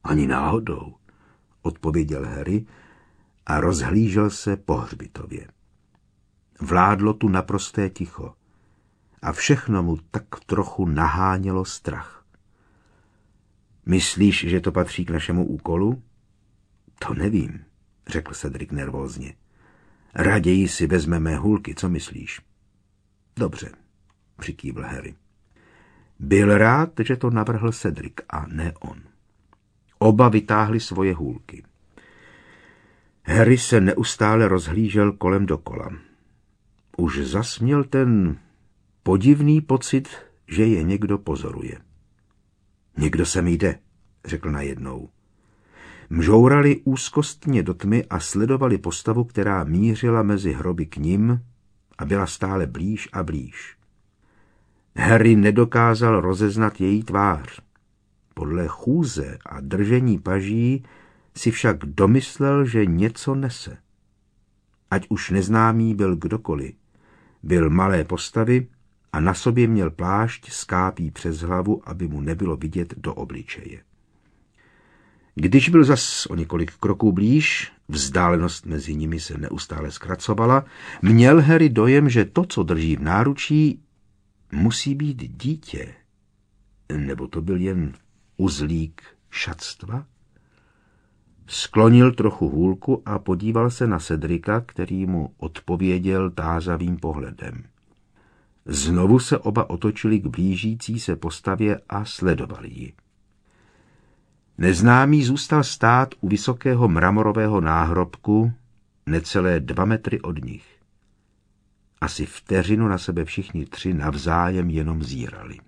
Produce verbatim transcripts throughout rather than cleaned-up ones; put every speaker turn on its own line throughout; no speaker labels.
Ani náhodou, odpověděl Harry a rozhlížel se po hřbitově. Vládlo tu naprosté ticho a všechno mu tak trochu nahánělo strach. Myslíš, že to patří k našemu úkolu? To nevím, řekl Cedric nervózně. Raději si vezmeme hůlky, co myslíš? Dobře, přikývl Harry. Byl rád, že to navrhl Cedric a ne on. Oba vytáhli svoje hůlky. Harry se neustále rozhlížel kolem dokola. Už zasměl ten podivný pocit, že je někdo pozoruje. Někdo sem jde, řekl najednou. Mžourali úzkostně do tmy a sledovali postavu, která mířila mezi hroby k nim a byla stále blíž a blíž. Harry nedokázal rozeznat její tvář. Podle chůze a držení paží si však domyslel, že něco nese. Ať už neznámý byl kdokoliv, byl malé postavy a na sobě měl plášť s kápí přes hlavu, aby mu nebylo vidět do obličeje. Když byl zas o několik kroků blíž, vzdálenost mezi nimi se neustále zkracovala, měl Harry dojem, že to, co drží v náručí, musí být dítě. Nebo to byl jen uzlík šatstva? Sklonil trochu hůlku a podíval se na Cedrika, který mu odpověděl tázavým pohledem. Znovu se oba otočili k blížící se postavě a sledovali ji. Neznámý zůstal stát u vysokého mramorového náhrobku necelé dva metry od nich. Asi vteřinu na sebe všichni tři navzájem jenom zírali.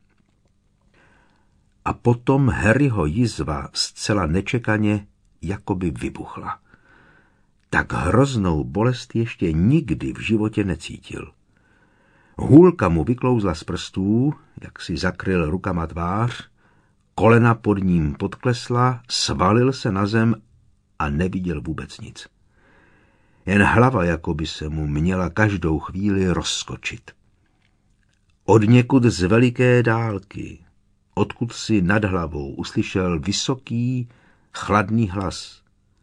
A potom Harryho jizva zcela nečekaně jakoby vybuchla. Tak hroznou bolest ještě nikdy v životě necítil. Hůlka mu vyklouzla z prstů, jak si zakryl rukama tvář, kolena pod ním podklesla, svalil se na zem a neviděl vůbec nic. Jen hlava jako by se mu měla každou chvíli rozskočit. Odněkud z veliké dálky, odkud si nad hlavou uslyšel vysoký, chladný hlas.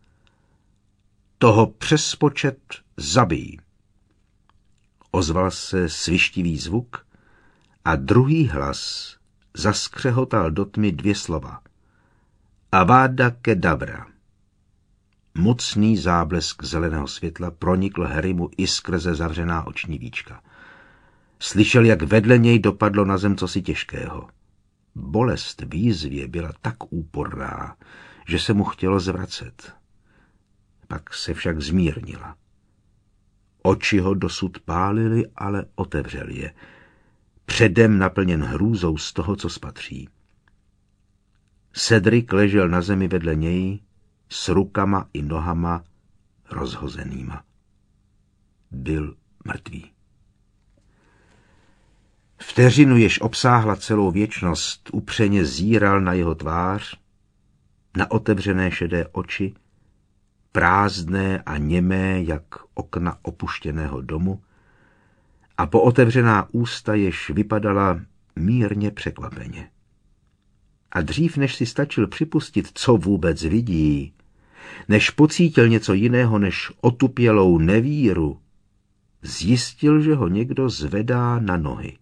Toho přes počet zabij. Ozval se svištivý zvuk a druhý hlas zaskřehotal do tmy dvě slova. Avada kedavra. Mocný záblesk zeleného světla pronikl Harrymu i skrze zavřená oční víčka. Slyšel, jak vedle něj dopadlo na zem cosi těžkého. Bolest v jízvě byla tak úporná, že se mu chtělo zvracet. Pak se však zmírnila. Oči ho dosud pálily, ale otevřel je. Předem naplněn hrůzou z toho, co spatří. Cedric ležel na zemi vedle něj, s rukama i nohama rozhozenýma. Byl mrtvý. Vteřinu, jež obsáhla celou věčnost, upřeně zíral na jeho tvář, na otevřené šedé oči, prázdné a němé, jak okna opuštěného domu, a po otevřená ústa, jež vypadala mírně překvapeně. A dřív, než si stačil připustit, co vůbec vidí, než pocítil něco jiného než otupělou nevíru, zjistil, že ho někdo zvedá na nohy.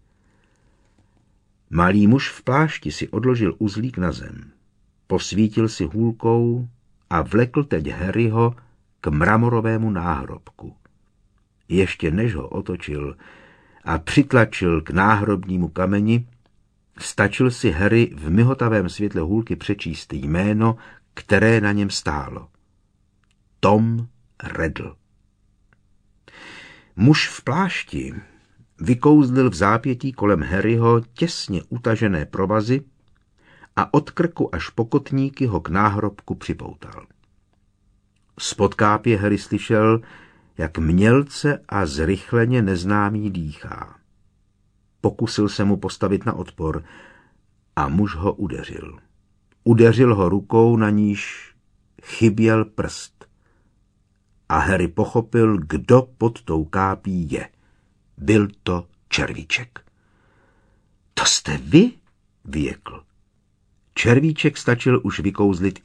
Malý muž v plášti si odložil uzlík na zem, posvítil si hůlkou a vlekl teď Harryho k mramorovému náhrobku. Ještě než ho otočil a přitlačil k náhrobnímu kameni, stačil si Harry v mihotavém světle hůlky přečíst jméno, které na něm stálo. Tom Riddle. Muž v plášti vykouzlil v zápětí kolem Harryho těsně utažené provazy a od krku až po kotníky ho k náhrobku připoutal. Spod kápě Harry slyšel, jak mělce a zrychleně neznámý dýchá. Pokusil se mu postavit na odpor a muž ho udeřil. Udeřil ho rukou, na níž chyběl prst. A Harry pochopil, kdo pod tou kápí je. Byl to Červíček. To jste vy? Vyjekl. Červíček stačil už vykouzlit